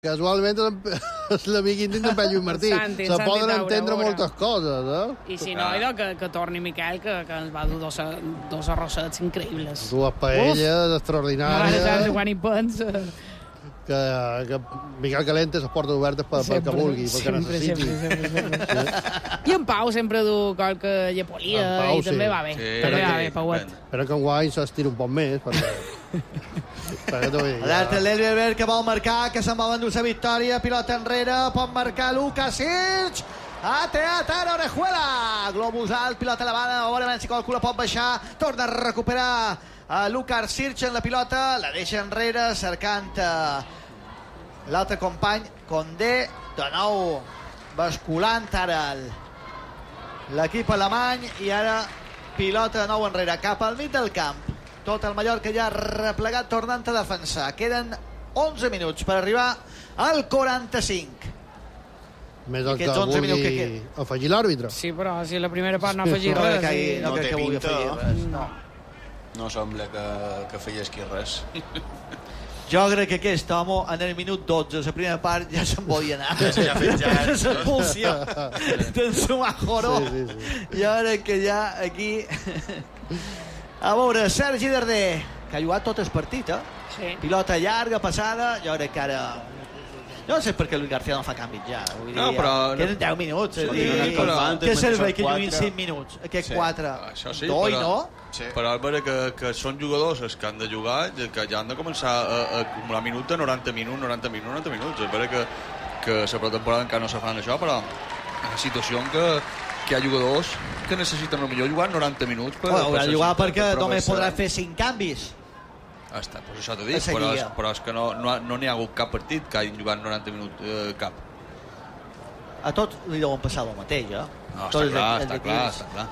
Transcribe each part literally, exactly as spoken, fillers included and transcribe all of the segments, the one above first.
Casualment és l'amic íntim d'en Lluís Martí. Santi, Se Santi poden Taura, entendre veure. moltes coses, eh? I si no, idò, que, que torni Miquel, que, que ens va dur dos, dos arrossets increïbles. Dues paelles extraordinàries. Mare santa, quan hi pensa. Que, que Miquel Calente les portes obertes per, per que vulgui, pel que sempre, necessiti. sempre, sempre, sempre. I en Pau sempre du qualque llepolia En Pau, i també sí. va bé. Sí, també va sí, bé, Pauet. Espero que enguany s'estiri un poc més, perquè... perquè t'ho dic, Alerta ja. l'Elber que vol marcar, que se'n vol endur la victòria, pilota enrere, pot marcar Lucas Sirch, a teatre Orejuela, globus alt, pilota elevada, a veure si qualcú la pot baixar, torna a recuperar a Lucas Sirch en la pilota, la deixa enrere, cercant l'altre company, Condé, de nou basculant ara l'equip alemany, i ara pilota de nou enrere, cap al mig del camp. Tot el Mallorca ja replegat, tornant a defensar. Queden onze minuts per arribar al quaranta-cinc. Més el que Aquests onze minuts que vulgui afegir l'àrbitre. Sí, però si la primera part no ha afegit No, res... que, i- no, No crec té que vulgui pinta, afegir no? res. No. No sembla que, que feiesqui res. Jo crec que aquest home, en el minut dotze, la primera part, ja se'n volia anar. Ja s'ha fitxat. L'expulsió d'en Sumajoró. Sí, sí, sí. Jo crec que ja aquí... A veure, Sergi Darder, que ha jugat tot el partit, eh? Sí. Pilota llarga, passada, jo crec que ara... Jo no sé per què Luis García no fa canvis ja. Vull No, dir, però- Queden deu minuts. Sí, és a dir, no, no, però- què serveix que quatre. juguin cinc minuts? Aquests Sí, quatre. això sí, Doi, però- no? Sí. Però Álvaro, que, que són jugadors els que han de jugar, que ja han de començar a, a acumular minuts de noranta minuts, noranta minuts, noranta minuts. És vera que, que la pretemporada encara no se fan això, però en la situació en què, que hi ha jugadors que necessiten potser jugar noranta minuts per, Bueno, haurà per de jugar per perquè només progressar. podrà fer cinc canvis. Ah, està, doncs això t'ho A dic, però, seguida. és, però és que no n'hi no, no n'hi ha hagut cap partit que hagin jugat noranta minuts eh, cap. A tots li deuen passar el mateix, eh? No, Tots està els- clar, els està equips. clar, està clar.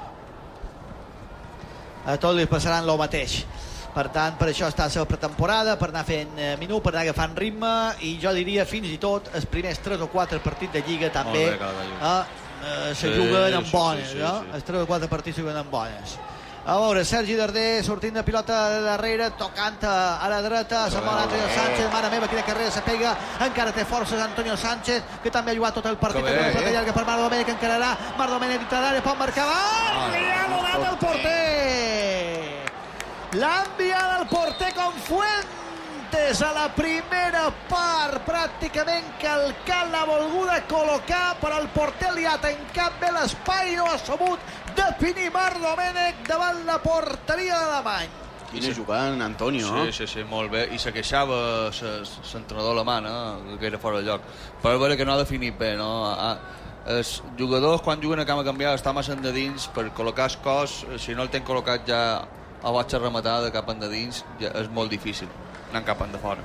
A tots li passaran el mateix. Per tant, per això està la pretemporada, per anar fent eh, minut, per anar agafant ritme, i jo diria fins i tot els primers tres o quatre partits de Lliga també Molt bé, cada Lliga. eh, eh, se Sí, juguen amb sí, bones, sí, sí, no? sí. Els tres o quatre partits se juguen amb bones. A veure, Sergi Darder sortint de pilota de darrere, tocant a la dreta, se'n va Antonio Sánchez, mare meva, quina carrera se pega, encara té forces Antonio Sánchez, que també ha jugat tot el partit, Que bé, una pilota eh? llarga per Marc Domènech, que encararà, Marc Domènech dintre d'àrea, pot marcar, ah, li ha donat el porter! L'ha enviat el porter con Fuentes a la primera part, pràcticament que el Cal l'ha volguda col·locar, però el porter li ha tancat bé l'espai i no ha sabut definir Marc Domènech davant la porteria d'Alemany. Quina jugant, Antonio, Sí, sí, sí, molt bé. I se queixava l'entrenador alemany, eh, que era fora de lloc. Però és vera que no ha definit bé, no? Ah, els jugadors, quan juguen a cama canviada, estan massa endins per col·locar el cos. Si no el tenen col·locat ja a botxa rematada cap endins, ja és molt difícil anant cap endafora.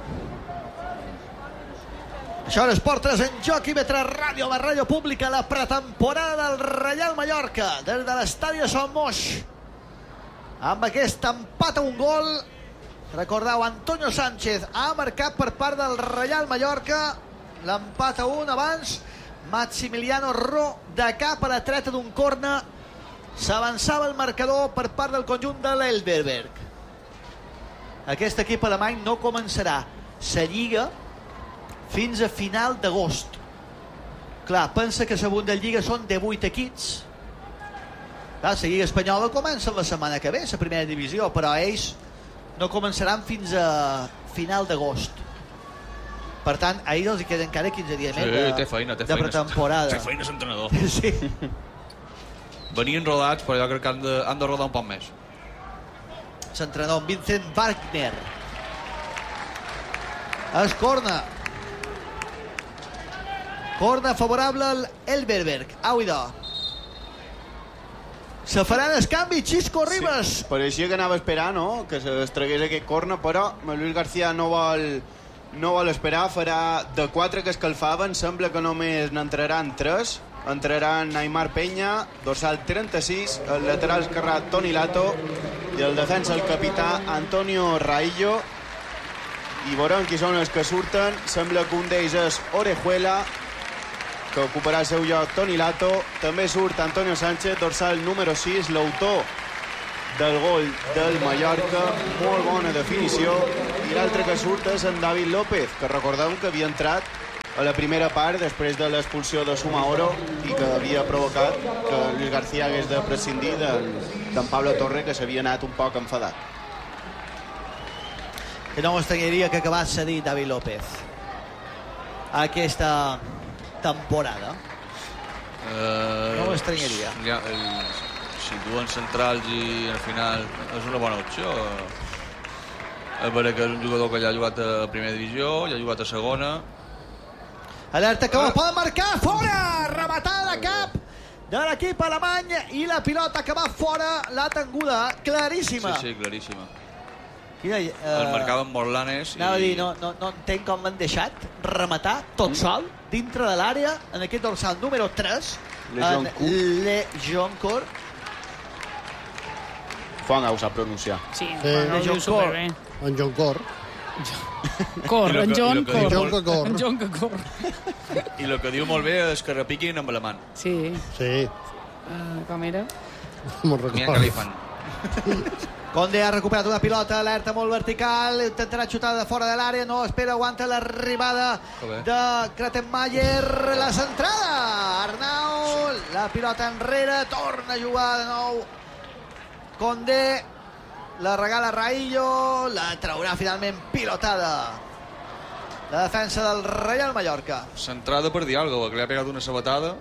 Això és Esport tres en joc, i Metre Ràdio, la ràdio pública, la pretemporada del Reial Mallorca, des de l'estadi de Son Moix. Amb aquest empat a un gol, recordeu, Antonio Sánchez ha marcat per part del Reial Mallorca, l'empat a un abans, Maximiliano Ro de cap a la treta d'un corna, s'avançava el marcador per part del conjunt de l'Elberberg. Aquest equip alemany no començarà la Lliga fins a final d'agost. Clar, pensa que la Bundesliga són divuit equips. Clar, la Lliga espanyola comença la setmana que ve, la primera divisió, però ells no començaran fins a final d'agost. Per tant, a ells els hi queden encara quinze dies més de, té feina, té de feina. pretemporada. Té feina l'entrenador. Sí. Venien rodats, però jo crec que han de, han de rodar un poc més. S'entrenador Vincent Wagner. Es corna. Corna favorable al Elberberg. Au, idò. Se faran els canvis, Xisco Ribas. Sí, pareixia que anava a esperar, no?, que es tragués aquest corna, però Luis García no vol, no vol esperar, farà de quatre que escalfaven, sembla que només n'entraran tres. Entraran Aimar Peña, dorsal trenta-sis, el lateral esquerrà Toni Lato i el defensa el capità Antonio Raillo. I veurem qui són els que surten. Sembla que un d'ells és Orejuela, que ocuparà el seu lloc Toni Lato. També surt Antonio Sánchez, dorsal número sis, l'autor del gol del Mallorca, molt bona definició. I l'altre que surt és en David López, que recordem que havia entrat a la primera part, després de l'expulsió de Sumaoro, i que havia provocat que Luis García hagués de prescindir d'en Pablo Torre, que s'havia anat un poc enfadat. Que no m'estranyaria que acabés cedint David López aquesta temporada. Uh, no m'estranyaria. Ja, el, si duen centrals i al final és una bona opció. És vera que és un jugador que ja ha jugat a primera divisió, ja ha jugat a segona. Alerta que ho poden marcar, fora! Rematada de cap de l'equip alemany i la pilota que va fora, l'ha tenguda claríssima. Sí, sí, claríssima. Quina, uh, el marcaven Morlanes. Anava i... a dir, no, no, no entenc com l'han deixat rematar tot sol dintre de l'àrea en aquest dorsal número tres, en Le Joncourt. Fong ho sap pronunciar. Sí, sí. Bueno, ho diu superbé. En Joncourt. Cor, en John Cor. En John que cor. I el que diu molt bé és que repiquin amb la mà. Sí. Sí. Uh, com era? Me'n recordo. Mira que li fan. Conde ha recuperat una pilota, alerta molt vertical, intentarà xutar de fora de l'àrea, no espera, aguanta l'arribada de Kratenmayer, la centrada, Arnau, la pilota enrere, torna a jugar de nou Conde, la regala Raillo, la traurà finalment pilotada la defensa del Reial Mallorca. Centrada per Dialgo, que li ha pegat una sabatada.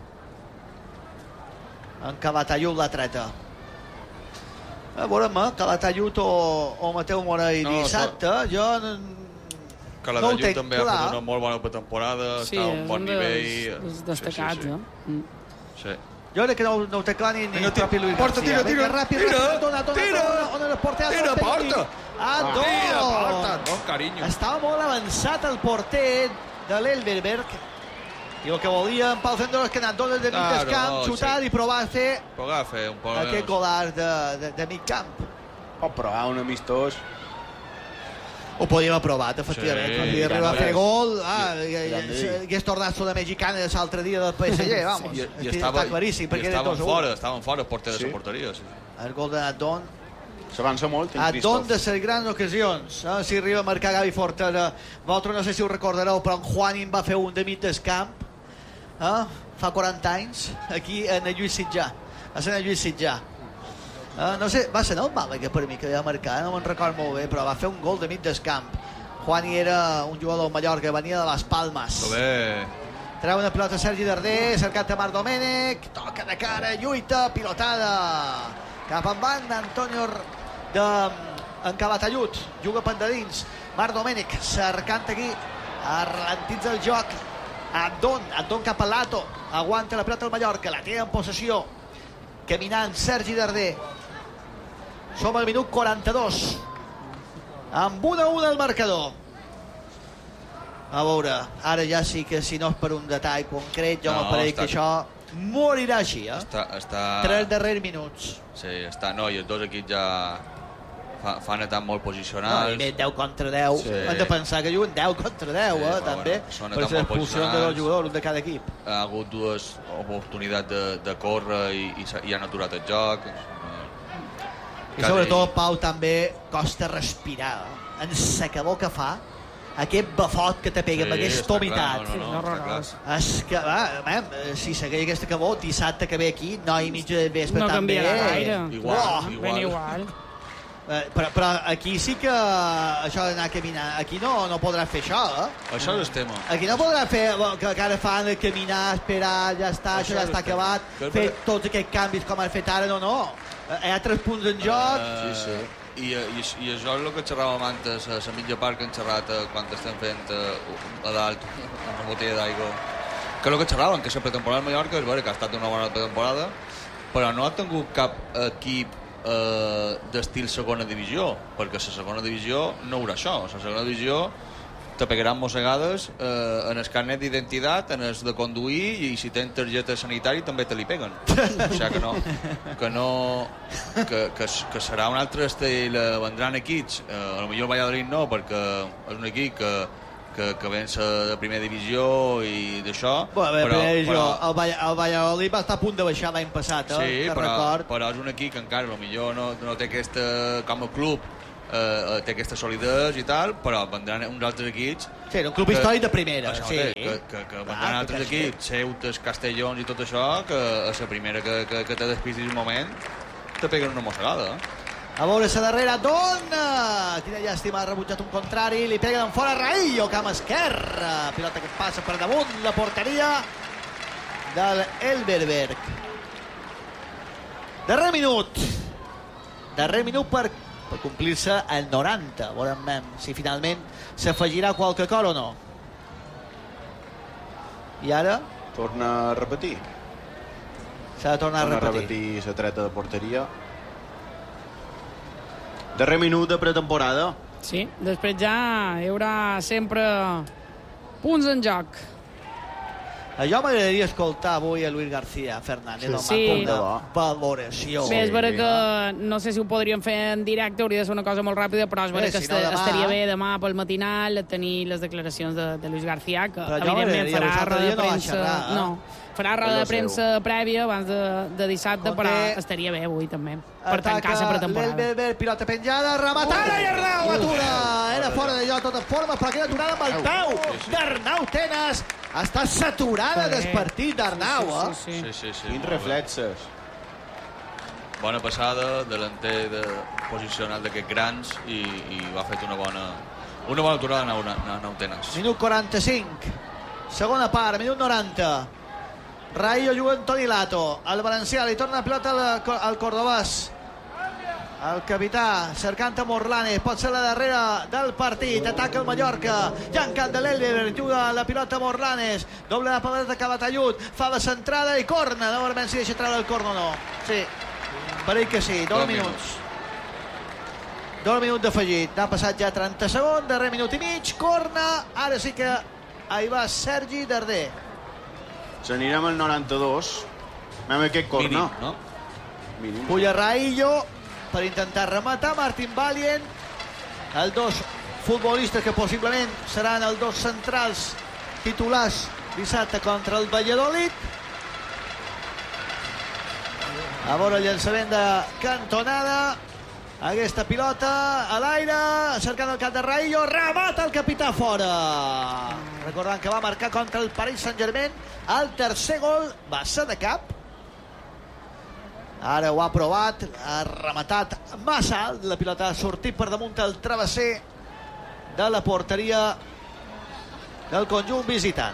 En Calatayud la treta. A veurem, eh? Calatayud o, o Mateu Morell no, dissabte, so... jo Calatayud no ho tenc també clar. Ha fet una molt bona temporada, sí, està a un bon dels, nivell. Els destacats, sí, sí, sí. eh? Mm. Sí. Jo crec que no, no ho té clar ni, ni el propi Luis porta, García. Tira, tira, ràpid, tira, ràpid, dona, dona, tira, dona, on el porter tira, porta. Adon. Tira, porta, Adon, carinyo. Estava molt avançat el porter de l'Elberberg i el que volia en Pau Fendor és que anat dones de mig claro, descamp, no, xutar sí. I provar a fer, provar a fer un poc aquest golar de, de, de mig camp. Pot provar un amistós. Ho podíem haver provat, efectivament. Sí, podíem arribar a fer gol. Ah, hagués tornat sud-americana l'altre dia del P S G, vamos. I, i estava, està claríssim, i perquè estaven fora, estaven fora el porter de sí. la porteria. Sí. El gol de Adon. S'avança molt, Adon de ser grans ocasions. Eh? Si arriba a marcar Gavi Fortera. Vosaltres no sé si ho recordareu, però en Juanin va fer un de mig d'escamp. Eh? Fa quaranta anys, aquí en el Lluís Sitjà. A ser en el Lluís Sitjà. Uh, no sé, va ser el Màlaga per mi que va marcar, no me'n record molt bé, però va fer un gol de mig d'escamp. Juani era un jugador del Mallorca, venia de les Palmes. Bé. Treu una pilota Sergi Darder, cercat de Marc Domènech, toca de cara, lluita, pilotada. Cap en banda, Antonio de en Calatayud, juga pendadins. Marc Domènech cercant aquí, ralentitza el joc. Adon, Adon cap a Lato, aguanta la pilota al Mallorca, la té en possessió. Caminant Sergi Darder. Som al minut quaranta-dos. Amb un a un el marcador. A veure, ara ja sí que si no és per un detall concret, jo no, m'apareix que això morirà així, eh? Està, està... Tres darrers minuts. Sí, està, no, i els dos equips ja fa, fan estar molt posicionats. No, i deu contra deu. Sí. Hem de pensar que juguen deu contra deu, sí, eh, també. Bueno, per les expulsions de dos jugadors de cada equip. Ha hagut dues oportunitats de, de córrer i, i, i han aturat el joc. I sobretot, Pau, també costa respirar. En s'acabó que fa, aquest bafot que te pega, sí, amb aquesta humitat. No, no, no, és que, va, man, si segueix aquesta acabó, dissabte que ve aquí, nou i mitja de vespre no també. No canviarà gaire. Igual, oh, igual. Ben igual. Eh, però, però aquí sí que això d'anar a caminar, aquí no, no podrà fer això, eh? Això és el tema. Aquí no podrà fer que, que ara fan de caminar, esperar, ja està, això, això ja està acabat, fer tots aquests canvis com han fet ara, no, no. Hi ha tres punts en joc. Uh, sí, sí. I, i, I això és el que xerràvem antes, a la mitja part que hem xerrat quan estem fent a dalt una botella d'aigua. Que el que xerràvem, que la pretemporada de Mallorca és vera que ha estat una bona pretemporada, però no ha tingut cap equip eh, d'estil segona divisió, perquè la segona divisió no haurà això. La segona divisió te pegaran mossegades eh, en el carnet d'identitat, en el de conduir, i si tens targeta sanitària també te li peguen. O sigui que no, que no que, que, que serà un altre estil, eh, vendran equips, eh, a lo millor el Valladolid no, perquè és un equip que que, que vence de primera divisió i d'això. Bueno, però, però, el, el Valladolid va estar a punt de baixar l'any passat, eh? Sí, que però, record. però és un equip que encara a lo millor no, no té aquesta, com a club, eh, té aquesta solidesa i tal, però vendran uns altres equips... Sí, un club històric de primera, això, sí. Que, que, que vendran altres equips, Ceutes, Castellons i tot això, que a la primera que, que, que te despistis un moment te peguen una mossegada, eh? A veure la darrera dona. Quina llàstima, ha rebutjat un contrari. Li peguen fora Raillo, camp esquerre. Pilota que passa per damunt la porteria del Elberberg. Darrer minut. Darrer minut per, per complir-se el noranta. Veurem si finalment s'afegirà qualque cosa o no. I ara? Torna a repetir. S'ha de tornar Torna a repetir. a repetir la treta de porteria. Darrer minut de pretemporada. Sí, després ja hi haurà sempre punts en joc. A jo m'agradaria escoltar avui a Luis García Fernández, Sí. sí. Sí. de valoració. Bé, és vera que no sé si ho podríem fer en directe, hauria de ser una cosa molt ràpida, però és vera Bé, que si no, esta- demà- estaria bé demà pel matinal tenir les declaracions de, de Luis García, que Però jo evidentment m'agradaria, farà l'altre roda dia de no va premsa... xerrar, eh? No, farà roda Allò de premsa prèvia abans de, de dissabte, Conté- però estaria bé avui també, per tancar la pretemporada. l'Elberberg, pilota penjada, rematada i Arnau atura. Era fora de lloc de totes formes, però queda aturada amb el peu d'Arnau Tenas. Està saturada Bé. del partit d'Arnau, eh? Sí, sí, sí. Sí, sí, sí. Quins molt bé. reflexes. Bona passada, delanter de posicional d'aquests grans i, i va fet una bona una bona aturada a Nau, a Nau Tenas. Minut quaranta-cinc. Segona part, minut noranta. Raillo juga amb Toni Lato. El valencià li torna la pilota al, al cordobès. El capità cercant a Morlanes, pot ser la darrera del partit, ataca el Mallorca, ja en camp de l'Elber, juga la pilota Morlanes, doble la pelota que va tallut, fa la centrada i corna, no veurem si deixa treure el corno o no. Sí, per ell que sí, dos, Dos minuts. Dos minuts d'afegit, n'ha passat ja trenta segons, darrer minut i mig, corna, ara sí que hi va Sergi Darder. S'anirem al noranta-dos. Anem a aquest corna. Mínim, no? Mínim. Puja Raillo per intentar rematar, Martín Valient, els dos futbolistes que possiblement seran els dos centrals titulars dissabte contra el Valladolid. A veure el llançament de cantonada, aquesta pilota a l'aire, cercant el cap de Raillo, remata el capità fora. Recordant que va marcar contra el Paris Saint-Germain, el tercer gol va ser de cap. Ara ho ha provat, ha rematat massa alt, la pilota ha sortit per damunt el travesser de la porteria del conjunt visitant.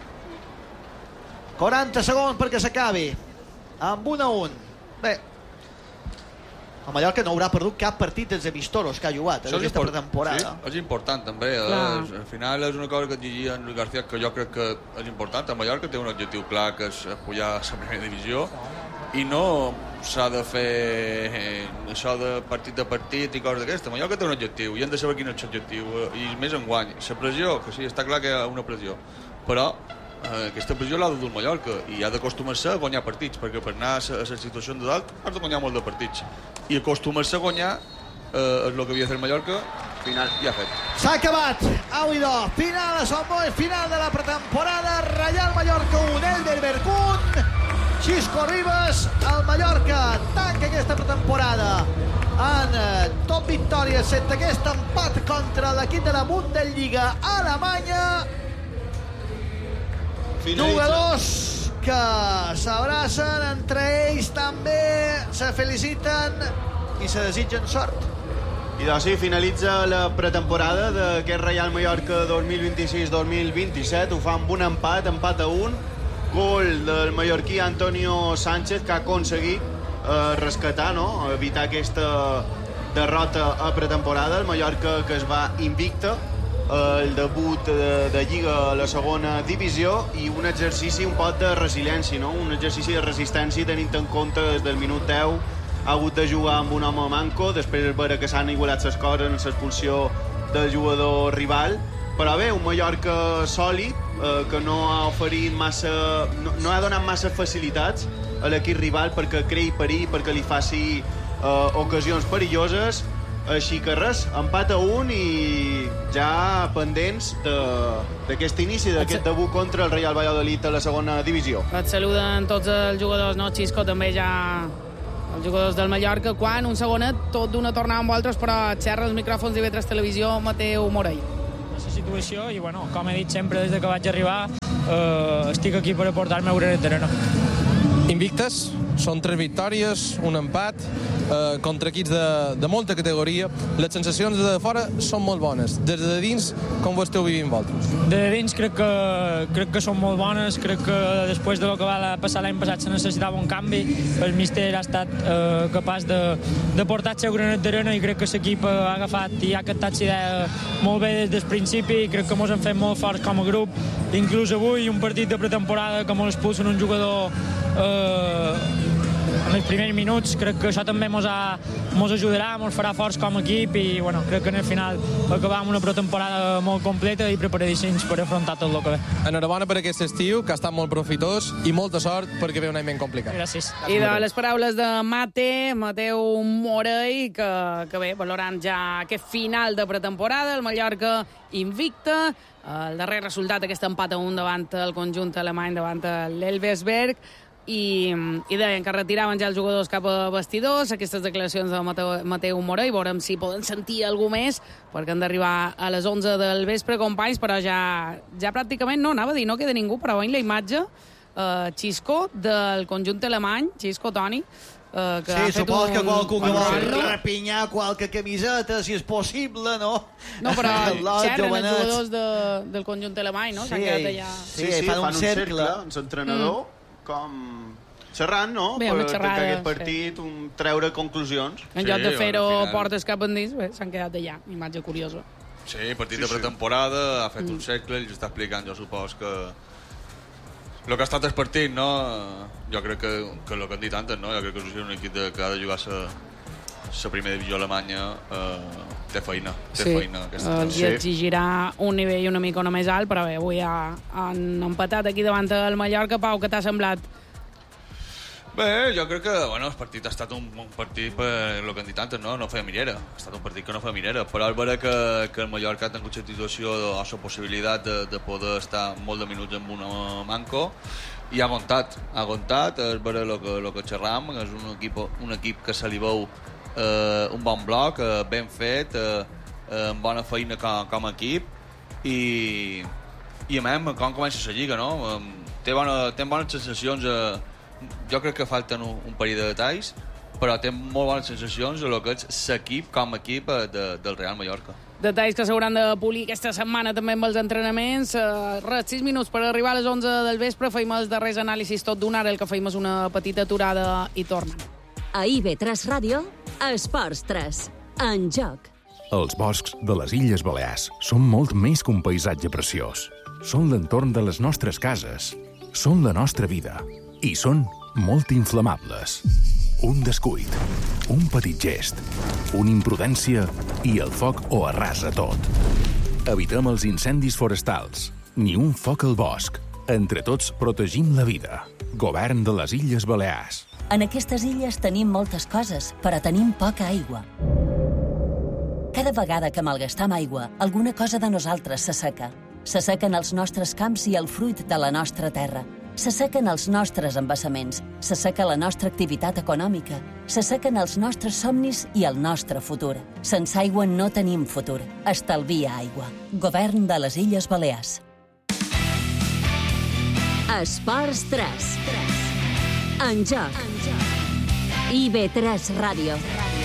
quaranta segons perquè s'acabi amb un a un. Bé, el Mallorca no haurà perdut cap partit dels amistosos que ha jugat en aquesta pretemporada. Sí, és important també. Clar. És, al final és una cosa que et llegia en Luis García que jo crec que és important. El Mallorca té un objectiu clar, que és pujar a la primera divisió, i no s'ha de fer eh, això de partit a partit i coses d'aquestes. El Mallorca té un objectiu i hem de saber quin és l'objectiu, eh, i més en guany. La pressió, que sí, està clar que hi ha una pressió, però eh, aquesta pressió l'ha de dur el Mallorca i ha d'acostumar-se a guanyar partits, perquè per anar a la situació de dalt has de guanyar molt de partits, i acostumar-se a guanyar eh, és el que havia de fer el Mallorca. Final ja fet. S'ha acabat, au i do, final a Son Moix, final de la pretemporada, Reial Mallorca un, Elberberg un, Xisco Ribas, el Mallorca tanca aquesta pretemporada en eh, top victòria, excepte aquest empat contra l'equip de la Bundesliga alemanya. Jugadors que s'abracen entre ells, també se feliciten i se desitgen sort. I doncs sí, finalitza la pretemporada d'aquest Reial Mallorca dos mil vint-i-sis dos mil vint-i-set. Ho fa amb un empat, empat a un. Gol del mallorquí Antonio Sánchez, que ha aconseguit eh, rescatar, no? Evitar aquesta derrota a pretemporada. El Mallorca que es va invicta, eh, el debut de, de Lliga a la segona divisió, i un exercici un poc de resiliència, no? Un exercici de resistència tenint en compte des del minut deu ha hagut de jugar amb un home manco, després és vera que s'han igualat les coses en l'expulsió del jugador rival, però bé, un Mallorca sòlid, eh, que no ha oferit massa, no, no ha donat massa facilitats a l'equip rival perquè creï perill, perquè li faci eh, ocasions perilloses. Així que res, empat a un i ja pendents d'aquest inici, d'aquest debut contra el Real Valladolid a la segona divisió. Et saluden tots els jugadors, no? Xisco també ja els jugadors del Mallorca, quan un segonet, tot d'una tornada amb altres, però xerra els micròfons d'I V tres Televisió, Mateu Morell. La situació, i bueno, com he dit sempre des de que vaig arribar, eh, estic aquí per aportar-me a granet d'arena. Invictes, són tres victòries, un empat, eh, contra equips de, de molta categoria. Les sensacions de fora són molt bones. Des de dins, com ho esteu vivint vosaltres? De dins crec que, crec que són molt bones, crec que després de lo que va passar l'any passat se necessitava un canvi. El míster ha estat eh, capaç de, de portar el seu granet d'arena i crec que l'equip ha agafat i ha captat l'idea molt bé des del principi. Crec que ens hem fet molt forts com a grup. Inclús avui, un partit de pretemporada que ens expulsen un jugador eh, en els primers minuts, crec que això també ens ajudarà, ens farà forts com a equip i bueno, crec que en el final acabam una pretemporada molt completa i preparadíssims per afrontar tot el que ve. Enhorabona per aquest estiu, que ha estat molt profitós, i molta sort perquè ve un any ben complicat. Gràcies. I de les paraules de Mate, Mateu Morell, que, que bé, valorant ja aquest final de pretemporada, el Mallorca invicte, el darrer resultat, aquest empat a un davant el conjunt alemany, davant l'Elversberg, i, i deien que retiraven ja els jugadors cap a vestidors. Aquestes declaracions de Mateu, Mateu Morell, veurem si poden sentir algú més, perquè han d'arribar a les onze del vespre, companys, però ja, ja pràcticament no, anava a dir, no queda ningú, però veient la imatge, uh, Xisco, del conjunt alemany, Xisco, Toni, Uh, que sí, supos un... que qualcú que vol repinyar qualque camiseta, si és possible, no? No, però xerren els jugadors de, del conjunt alemany, no? Sí, allà... sí, sí, sí, fan, fan un cercle. cercle amb l'entrenador, mm. com xerrant, no? Bé, per xerrada, tancar aquest partit, sí. un, treure conclusions. En lloc sí, de fer-ho final... portes cap endins, bé, s'han quedat allà. Imatge curiosa. Sí, partit sí, de pretemporada, sí. ha fet mm. un cercle, ell està explicant, jo supos que el que ha estat el partit, no? Jo crec que, que el que han dit antes, no? Jo crec que és un equip de, que ha de jugar la primera divisió alemanya, eh, té feina, té sí. feina. Uh, I exigirà un nivell una mica més alt, però bé, avui ha, han empatat aquí davant el Mallorca. Pau, què t'ha semblat? Bé, jo crec que bueno, el partit ha estat un, un partit per el que han dit antes, no? No feia mirera. Ha estat un partit que no feia mirera, però és vera que, que el Mallorca ha tingut la situació o la possibilitat de, de poder estar molt de minuts amb una manco i ha aguantat, ha aguantat, és vera el que, lo que xerram, és un equip, un equip que se li veu eh, un bon bloc, eh, ben fet, eh, eh, amb bona feina com, com a equip i, i a més, com comença la lliga, no? Té, bona, té bones sensacions eh, jo crec que falten un, un parell de detalls, però té molt bones sensacions de lo que és l'equip com a equip de, del Real Mallorca. Detalls que s'hauran de polir aquesta setmana també amb els entrenaments. Uh, res, sis minuts per arribar a les onze del vespre. Feim els darrers anàlisis tot d'una hora, el que feim és una petita aturada i tornen. A I V tres Ràdio, Esports tres, en joc. Els boscs de les Illes Balears són molt més que un paisatge preciós. Són l'entorn de les nostres cases. Són la nostra vida. I són molt inflamables. Un descuit, un petit gest, una imprudència i el foc ho arrasa tot. Evitem els incendis forestals. Ni un foc al bosc. Entre tots protegim la vida. Govern de les Illes Balears. En aquestes illes tenim moltes coses, però tenim poca aigua. Cada vegada que malgastam aigua, alguna cosa de nosaltres s'asseca. S'assequen els nostres camps i el fruit de la nostra terra. S'assequen els nostres embassaments, s'asseca la nostra activitat econòmica, s'assequen els nostres somnis i el nostre futur. Sense aigua no tenim futur. Estalvia aigua. Govern de les Illes Balears. Esports tres. En joc. I V tres Ràdio.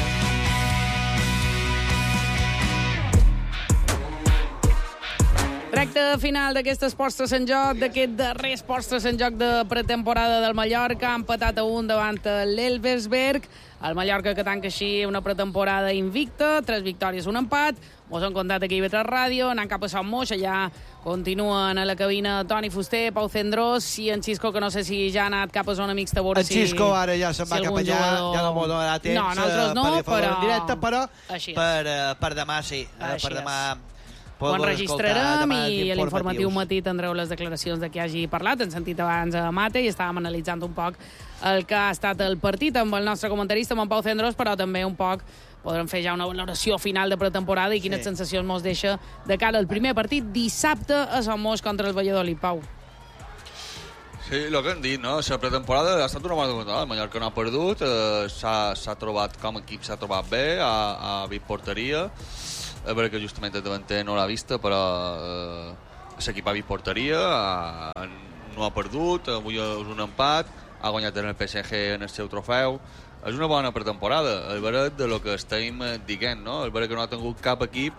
Recte final d'aquest Esports tres en joc, d'aquest darrer Esports tres en joc de pretemporada del Mallorca. Ha empatat a un davant l'Elversberg. El Mallorca que tanca així una pretemporada invicta, tres victòries, un empat. Mos han contat aquí a I V tres Ràdio, anant cap a Sant Moix, allà continuen a la cabina Toni Fuster, Pau Cendrós i en Xisco, que no sé si ja ha anat cap a zona mixta a veure si... En Xisco ara ja se'n va si cap allà, jugador... ja no m'ho donarà temps no, nosaltres no, per però... en directe, però per, per demà sí, així per demà... Ho enregistrarem i a l'informatiu matí tindreu les declaracions de qui hagi parlat. Hem sentit abans a Mate i estàvem analitzant un poc el que ha estat el partit amb el nostre comentarista, amb en Pau Cendrós, però també un poc podrem fer ja una valoració final de pretemporada i quines sí. sensacions mos deixa de cara al primer partit dissabte a Sant Moix contra el Valladolid. Pau. Sí, el que hem dit, no? La pretemporada ha estat una bona temporada. El Mallorca no ha perdut, eh, s'ha trobat com a equip, s'ha trobat bé, ha, ha vist porteria. És veritat que justament el davanter no l'ha vista, però eh, l'equip ha vist porteria, ha, no ha perdut, avui és un empat, ha guanyat en el P S G en el seu trofeu. És una bona pretemporada, és veritat de lo que estem dient, no? És veritat que no ha tingut cap equip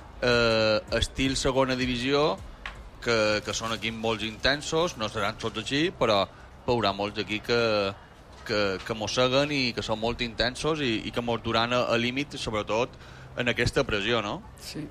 eh, estil segona divisió, que, que són equips molt intensos, no seran tots així, però hi haurà molts aquí que, que, que mosseguen i que són molt intensos i, i que mos duran a, a límit, sobretot en aquesta pressió, no? Sí.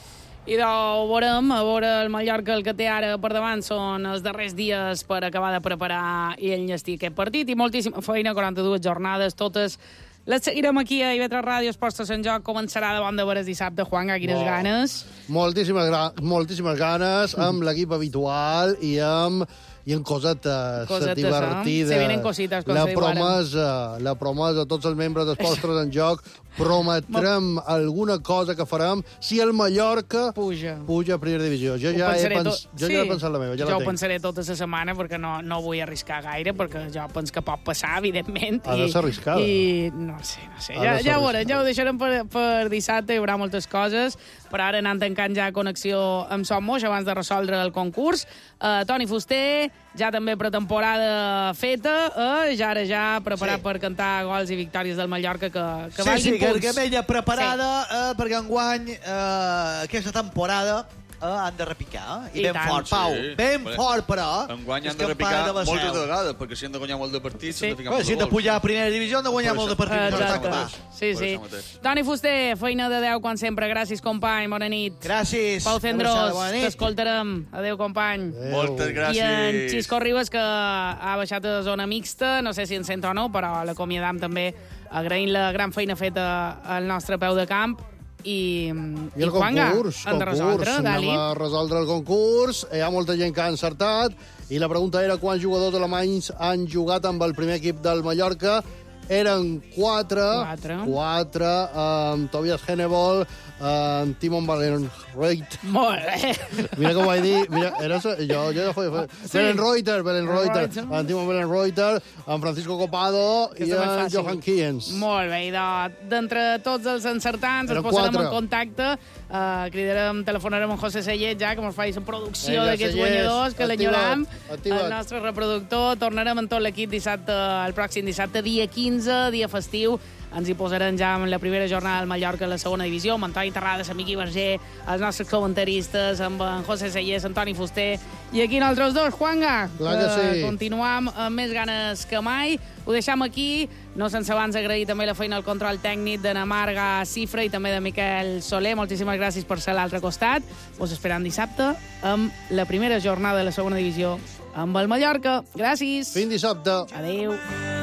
I de ho veurem, a veure el Mallorca el que té ara per davant són els darrers dies per acabar de preparar i enllestir aquest partit i moltíssima feina, quaranta-dues jornades, totes les seguirem aquí a I V tres Ràdio, Esports a Sant Joc, començarà davant de veres dissabte, Juan, quines oh. ganes. Moltíssimes, moltíssimes ganes, amb mm. l'equip habitual i amb i en cosetes, cosetes divertides. Se vienen cositas, la promesa, la promesa a tots els membres d'Esports en Joc. Prometrem alguna cosa que farem si el Mallorca puja, puja a primera divisió. Jo, ja he, pens... tot... jo sí. ja he pensat la meva. Ja jo la ho tinc. pensaré tota la setmana perquè no, no vull arriscar gaire, perquè jo penso que pot passar, evidentment. Ha de ser arriscada. I no sé, no sé. Ja, ja, ho veurem, ja ho deixarem per, per dissabte, hi haurà moltes coses, però ara anant tancant ja connexió amb Som Moix abans de resoldre el concurs. Uh, Toni Fuster, ja també pretemporada feta, uh, ja ara ja preparat sí. per cantar gols i victòries del Mallorca que, que sí, valguin sí, punts. Sí, sí, que preparada sí. eh, perquè enguany eh, aquesta temporada eh, han de repicar, eh? I, I ben tant. fort, Pau, sí. ben Bé, fort, però enguany han de repicar de moltes vegades, perquè si han de guanyar molt de partits sí. han de ficar molt si han de pujar a primera divisió han de guanyar molt de partits. Exacte. Sí, sí. Toni Fuster, feina de deu quan sempre, gràcies company, bona nit. Gràcies. Pau Cendrós, t'escoltarem, adeu company. Adeu. Moltes gràcies. I en Xisco Ribas, que ha baixat a zona mixta, no sé si en sent o no, però l'acomiadam també agraint la gran feina feta al nostre peu de camp. I, I el i concurs, han de resoldre, anem a resoldre el concurs. Hi ha molta gent que ha encertat i la pregunta era quants jugadors alemanys han jugat amb el primer equip del Mallorca. Eren quatre, quatre, quatre amb Tobias Hennebol, amb Timon Belenreuter. Molt bé. Mira com vaig dir, mira, era, jo, jo ja feia... Sí. Belenreuter, Belenreuter, amb Timon Belenreuter, amb Francisco Copado i amb Johan Kiens. Molt bé, i d'entre tots els encertants ens posarem en contacte, uh, cridarem, telefonarem amb José Sellet ja, que ens faci la producció d'aquests guanyadors, que l'enyoram, el nostre reproductor. Tornarem amb tot l'equip dissabte, el pròxim dissabte, dia quinze, dia festiu. Ens hi posarem ja en la primera jornada del Mallorca a la segona divisió, amb Antoni Terrades, amb Miqui Verger, els nostres comentaristes, amb en José Sellés, Antoni Fuster, i aquí nosaltres dos, Juanga. Clar que sí. Continuam amb més ganes que mai. Ho deixam aquí, no sense abans agrair també la feina al control tècnic de Namarga Cifra i també de Miquel Soler. Moltíssimes gràcies per ser a l'altre costat. Us esperam dissabte amb la primera jornada de la segona divisió amb el Mallorca. Gràcies. Fins dissabte. Adéu.